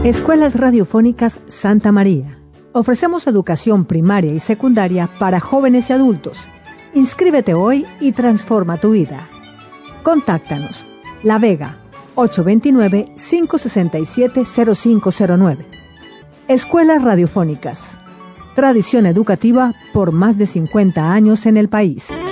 Escuelas Radiofónicas Santa María. Ofrecemos educación primaria y secundaria para jóvenes y adultos. Inscríbete hoy y transforma tu vida. Contáctanos. La Vega, 829-567-0509. Escuelas Radiofónicas. Tradición educativa por más de 50 años en el país.